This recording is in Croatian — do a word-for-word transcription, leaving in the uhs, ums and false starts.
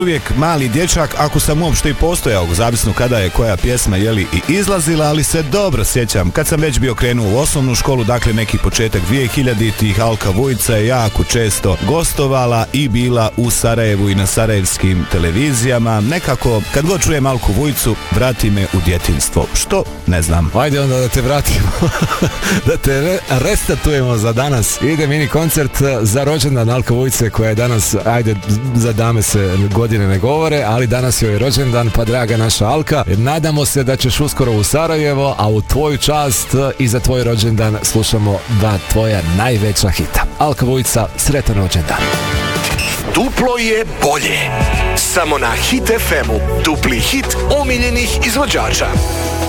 uvijek mali dječak, ako sam uopšte i postojao, zavisno kada je koja pjesma jeli i izlazila, ali se dobro sjećam kad sam već bio krenuo u osnovnu školu, dakle neki početak dvije hiljaditih. Alka Vujica je jako često gostovala i bila u Sarajevu i na sarajevskim televizijama. Nekako kad god čujem Alku Vujicu vrati me u djetinjstvo, što ne znam. Ajde onda da te vratimo da te re- restatujemo za danas. Ide mini koncert za rođendan Alka Vujice koja je danas, ajde za dame se godine ne govore, ali danas joj je rođendan, pa draga naša Alka, nadamo se da ćeš uskoro u Sarajevo, a u tvoju čast i za tvoj rođendan slušamo dva tvoja najveća hita. Alka Vujica, sretan rođendan. Duplo je bolje. Samo na Hit ef emu. Dupli hit omiljenih izvođača.